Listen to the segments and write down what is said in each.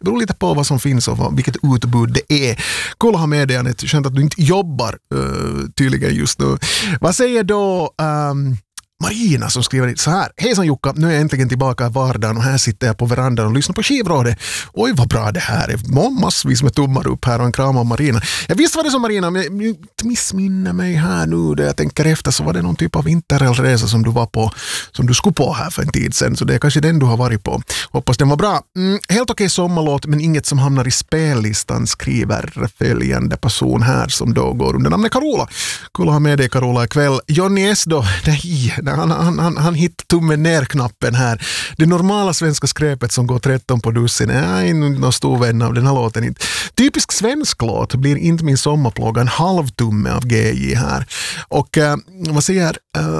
Det beror lite på vad som finns och vilket utbud det är. Kolla ha med dig, Anette. Skönt att du inte jobbar tydligen just nu. Vad säger då Marina som skriver så här: hejsan Jukka, nu är jag äntligen tillbaka i vardagen och här sitter jag på verandan och lyssnar på Skivrådet. Oj vad bra det här är. Massvis med tummar upp här och en kram av Marina. Jag visste vad det som Marina, men jag missminner mig här nu där jag tänker efter, så var det någon typ av interrailresa som du var på, som du skulle på här för en tid sedan, så det är kanske den du har varit på. Hoppas den var bra. Helt okej sommarlåt, men inget som hamnar i spellistan, skriver följande person här som då går under namnet Carola. Kul att ha med dig Carola ikväll. Johnny S då, han hittar tummen ner-knappen här. Det normala svenska skräpet som går 13 på dussin är någon stor vän av den här låten. Typisk svensk låt blir inte min sommarplåga, en halv tumme av GJ här. Och vad säger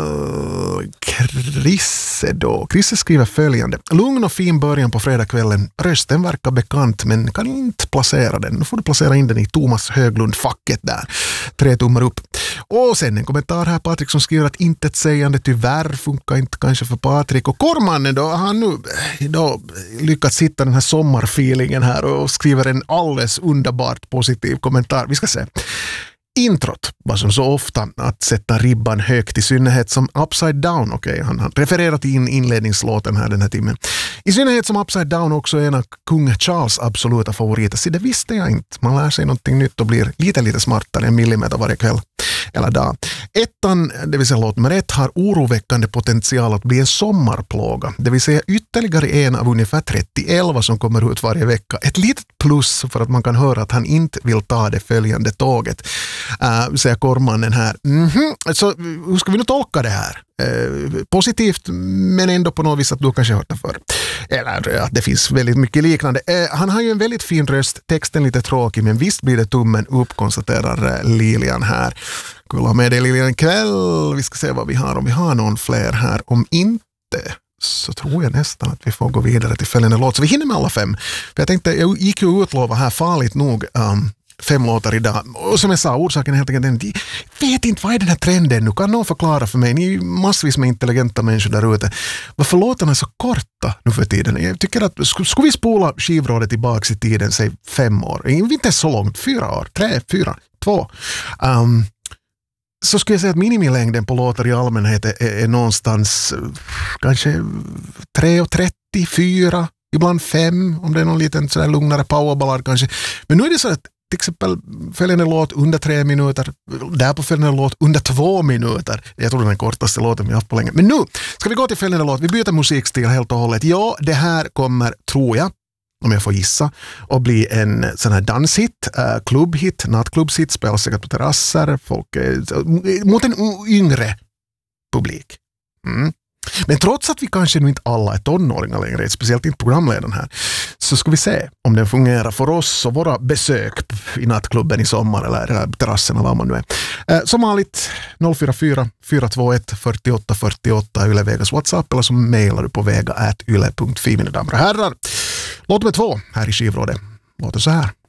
Krisse då? Krisse skriver följande: lugn och fin början på fredagskvällen. Rösten verkar bekant men kan inte placera den. Nu får du placera in den i Thomas Höglund-facket där. 3 tummar upp. Och sen en kommentar här, Patrik, som skriver att intetsägande tyvärr funkar inte kanske för Patrik. Och Kormannen då, han nu då lyckats hitta den här sommarfeelingen här och skriver en alldeles underbart positiv kommentar. Vi ska se. Introt var som så ofta att sätta ribban högt, i synnerhet som Upside Down. Okej, han refererar till inledningslåten här den här timmen. I synnerhet som Upside Down också är en av kung Charles absoluta favoriter. Så det visste jag inte. Man lär sig någonting nytt och blir lite smartare en millimeter varje kväll eller dag. Ettan, det vill säga låt nummer 1, har oroväckande potential att bli en sommarplåga. Det vill säga ytterligare en av ungefär 30 som kommer ut varje vecka. Ett litet plus för att man kan höra att han inte vill ta det följande tåget. Säger Kormannen här. Så hur ska vi nu tolka det här? Positivt, men ändå på något vis att du kanske hört det för. Eller att det finns väldigt mycket liknande. Han har ju en väldigt fin röst, texten lite tråkig, men visst blir det tummen upp, konstaterar Lilian här. Kul att ha med dig Lilian ikväll. Vi ska se vad vi har, om vi har någon fler här. Om inte, så tror jag nästan att vi får gå vidare till följande låt. Så vi hinner med alla 5. För jag tänkte, jag gick ju utlova här farligt nog 5 låtar idag. Och som jag sa, orsaken är helt enkelt den. Jag vet inte, vad är den här trenden nu? Kan någon förklara för mig? Ni är massvis med intelligenta människor där ute. Varför låtarna är så korta nu för tiden? Jag tycker att, skulle vi spola Skivrådet tillbaka i tiden, säg 5 år. Inte så långt, 4 år, 3, 4, 2. Så skulle jag säga att minimilängden på låtar i allmänhet är någonstans kanske 3:30, 4, ibland 5, om det är någon liten sådär lugnare powerballad kanske. Men nu är det så att till exempel följande låt under 3 minuter, där på följande låt under 2 minuter. Jag tror det är den kortaste låten vi har haft på länge. Men nu ska vi gå till följande låt. Vi byter musikstil helt och hållet. Ja, det här kommer, tror jag, om jag får gissa, och bli en sån här danshit, klubbhit, nattklubbshit, spelas säkert på terrasser, folk mot en yngre publik. Men trots att vi kanske nu inte alla är tonåringar längre, speciellt inte programledaren här, så ska vi se om den fungerar för oss och våra besök i nattklubben i sommar eller terrassen eller vad man nu är. Som vanligt 044 421 48 48 Yle Vegas WhatsApp, eller så mejlar du på vega@yle.fi, mina damer och herrar. Låt nummer 2 här i Skivrådet låter så här.